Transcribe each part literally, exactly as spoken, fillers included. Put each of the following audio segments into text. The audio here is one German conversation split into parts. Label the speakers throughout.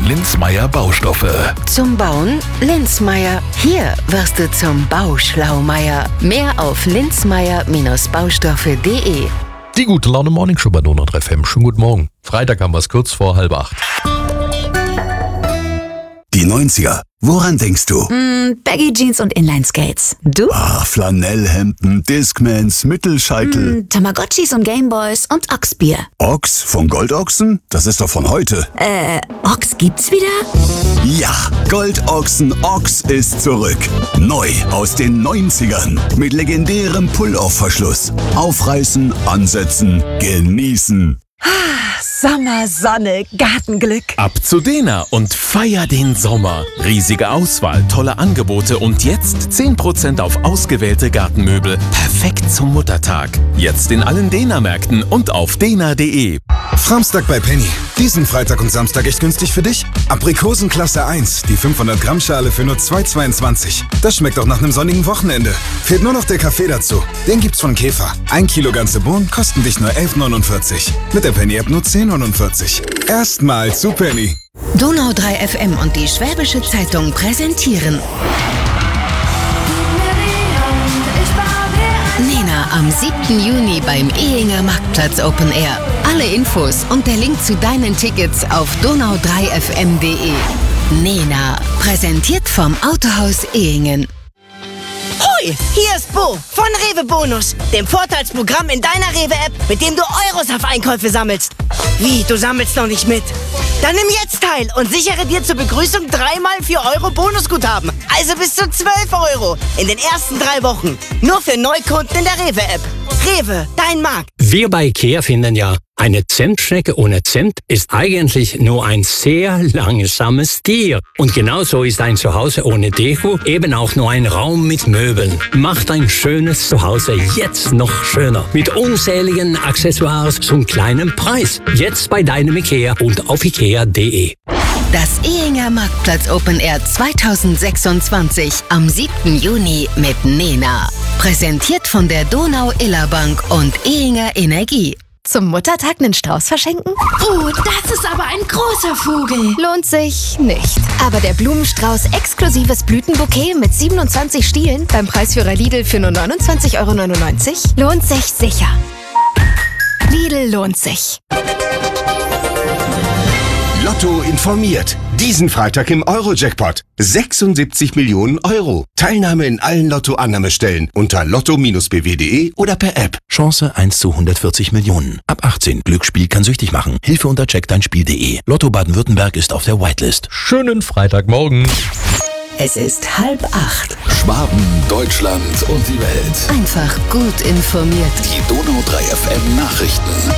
Speaker 1: Linzmeier Baustoffe.
Speaker 2: Zum Bauen Linzmeier. Hier wirst du zum Bauschlaumeier. Mehr auf linzmeier baustoffe punkt de.
Speaker 3: Die gute Laune Morning Show bei Donau drei F M. Schönen guten Morgen. Freitag haben wir es kurz vor halb acht.
Speaker 4: Die neunziger. Woran denkst du?
Speaker 5: Mm, Baggy Jeans und Inline-Skates. Du?
Speaker 4: Ah, Flanellhemden, Discmans, Mittelscheitel.
Speaker 5: Mm, Tamagotchis und Gameboys und Ochsbier.
Speaker 4: Ochs von Goldochsen? Das ist doch von heute.
Speaker 5: Äh, Ochs gibt's wieder?
Speaker 4: Ja, Goldochsen Ochs ist zurück. Neu aus den neunzigern. Mit legendärem Pull-Off-Verschluss. Aufreißen, ansetzen, genießen.
Speaker 6: Sommer, Sonne, Gartenglück.
Speaker 7: Ab zu Dena und feier den Sommer. Riesige Auswahl, tolle Angebote und jetzt zehn Prozent auf ausgewählte Gartenmöbel. Perfekt zum Muttertag. Jetzt in allen Dena-Märkten und auf dena punkt de.
Speaker 8: Samstag bei Penny. Diesen Freitag und Samstag echt günstig für dich? Aprikosen Klasse eins, die fünfhundert Gramm Schale für nur zwei Euro zweiundzwanzig. Das schmeckt auch nach einem sonnigen Wochenende. Fehlt nur noch der Kaffee dazu. Den gibt's von Käfer. Ein Kilo ganze Bohnen kosten dich nur elf neunundvierzig. Mit der Penny-App nur zehn neunundvierzig. Erstmal zu Penny.
Speaker 2: Donau drei F M und die Schwäbische Zeitung präsentieren Nena am siebten Juni beim Ehinger Marktplatz Open Air. Alle Infos und der Link zu deinen Tickets auf donau drei f m punkt de. Nena, präsentiert vom Autohaus Ehingen.
Speaker 6: Hoi, hier ist Bo von Rewe Bonus, dem Vorteilsprogramm in deiner Rewe-App, mit dem du Euros auf Einkäufe sammelst. Wie, du sammelst noch nicht mit? Dann nimm jetzt teil und sichere dir zur Begrüßung dreimal vier Euro Bonusguthaben. Also bis zu zwölf Euro in den ersten drei Wochen. Nur für Neukunden in der Rewe-App. Rewe, dein Markt.
Speaker 9: Wir bei IKEA finden ja, eine Zentschnecke ohne Zimt ist eigentlich nur ein sehr langsames Tier. Und genauso ist ein Zuhause ohne Deko eben auch nur ein Raum mit Möbeln. Macht ein schönes Zuhause jetzt noch schöner. Mit unzähligen Accessoires zum kleinen Preis. Jetzt bei deinem IKEA und auf ikea punkt de.
Speaker 2: Das Ehinger Marktplatz Open Air zweitausendsechsundzwanzig am siebten Juni mit Nena. Präsentiert von der Donau-Iller-Bank und Ehinger Energie.
Speaker 5: Zum Muttertag einen Strauß verschenken?
Speaker 10: Oh, das ist aber ein großer Vogel.
Speaker 5: Lohnt sich nicht. Aber der Blumenstrauß exklusives Blütenbouquet mit siebenundzwanzig Stielen beim Preisführer Lidl für nur neunundzwanzig Euro neunundneunzig lohnt sich sicher. Lidl lohnt sich.
Speaker 11: Lotto informiert. Diesen Freitag im Euro-Jackpot. sechsundsiebzig Millionen Euro. Teilnahme in allen Lotto-Annahmestellen unter lotto Bindestrich b w punkt de oder per App.
Speaker 12: Chance eins zu hundertvierzig Millionen. Ab achtzehn. Glücksspiel kann süchtig machen. Hilfe unter check dein spiel punkt de. Lotto Baden-Württemberg ist auf der Whitelist.
Speaker 3: Schönen Freitagmorgen.
Speaker 2: Es ist halb acht.
Speaker 1: Schwaben, Deutschland und die Welt.
Speaker 2: Einfach gut informiert.
Speaker 1: Die Donau drei F M Nachrichten.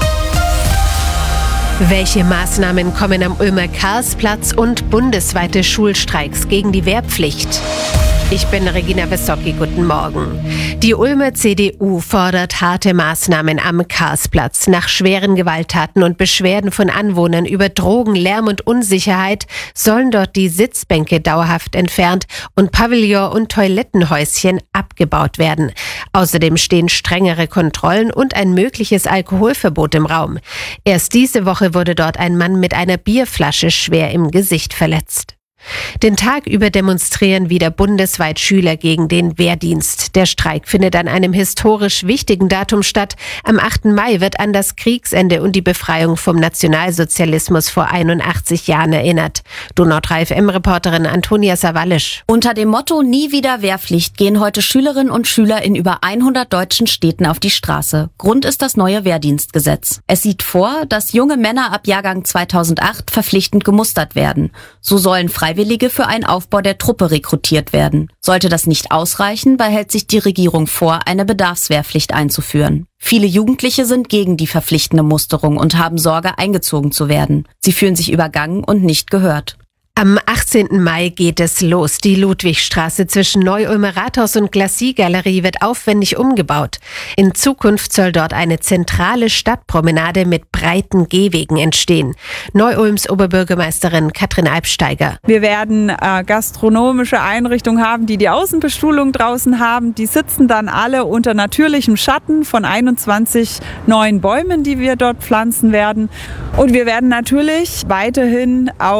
Speaker 13: Welche Maßnahmen kommen am Ulmer Karlsplatz und bundesweite Schulstreiks gegen die Wehrpflicht? Ich bin Regina Wessocki, guten Morgen. Die Ulmer C D U fordert harte Maßnahmen am Karlsplatz. Nach schweren Gewalttaten und Beschwerden von Anwohnern über Drogen, Lärm und Unsicherheit sollen dort die Sitzbänke dauerhaft entfernt und Pavillon- und Toilettenhäuschen abgebaut werden. Außerdem stehen strengere Kontrollen und ein mögliches Alkoholverbot im Raum. Erst diese Woche wurde dort ein Mann mit einer Bierflasche schwer im Gesicht verletzt. Den Tag über demonstrieren wieder bundesweit Schüler gegen den Wehrdienst. Der Streik findet an einem historisch wichtigen Datum statt. Am achten Mai wird an das Kriegsende und die Befreiung vom Nationalsozialismus vor einundachtzig Jahren erinnert. Donau drei F M-Reporterin Antonia Sawallisch.
Speaker 14: Unter dem Motto Nie wieder Wehrpflicht gehen heute Schülerinnen und Schüler in über hundert deutschen Städten auf die Straße. Grund ist das neue Wehrdienstgesetz. Es sieht vor, dass junge Männer ab Jahrgang zweitausendacht verpflichtend gemustert werden. So sollen Freiwillige für einen Aufbau der Truppe rekrutiert werden. Sollte das nicht ausreichen, behält sich die Regierung vor, eine Bedarfswehrpflicht einzuführen. Viele Jugendliche sind gegen die verpflichtende Musterung und haben Sorge, eingezogen zu werden. Sie fühlen sich übergangen und nicht gehört.
Speaker 13: Am achtzehnten Mai geht es los. Die Ludwigstraße zwischen Neu-Ulmer Rathaus und Glacis-Galerie wird aufwendig umgebaut. In Zukunft soll dort eine zentrale Stadtpromenade mit breiten Gehwegen entstehen. Neu-Ulms Oberbürgermeisterin Katrin Albsteiger.
Speaker 15: Wir werden äh, gastronomische Einrichtungen haben, die die Außenbestuhlung draußen haben. Die sitzen dann alle unter natürlichem Schatten von einundzwanzig neuen Bäumen, die wir dort pflanzen werden. Und wir werden natürlich weiterhin auch